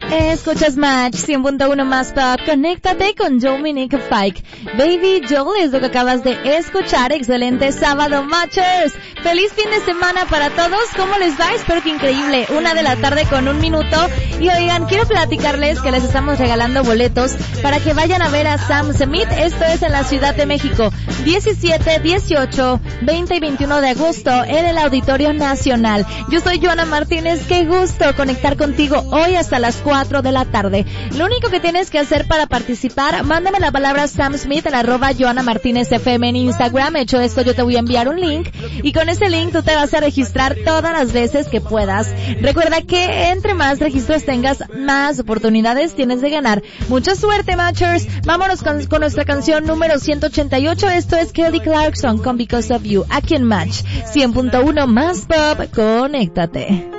Escuchas Match 100.1 más Pop. Conéctate con Dominic Fike. Baby Joel es lo que acabas de escuchar. Excelente sábado, Matchers. Feliz fin de semana para todos. ¿Cómo les va? Espero que increíble. 1:00 con 1 minuto. Y oigan, quiero platicarles que les estamos regalando boletos para que vayan a ver a Sam Smith. Esto es en la Ciudad de México. 17, 18, 20 y 21 de agosto en el Auditorio Nacional. Yo soy Joana Martínez. Qué gusto conectar contigo hoy hasta las 4 de la tarde. Lo único que tienes que hacer para participar, mándame la palabra Sam Smith en @Joana Martínez FM en Instagram. Hecho esto, yo te voy a enviar un link y con ese link tú te vas a registrar todas las veces que puedas. Recuerda que entre más registros tengas, más oportunidades tienes de ganar. Mucha suerte, Matchers. Vámonos con nuestra canción número 188. Esto es Kelly Clarkson con Because of You, aquí en Match 100.1 más Pop. Conéctate.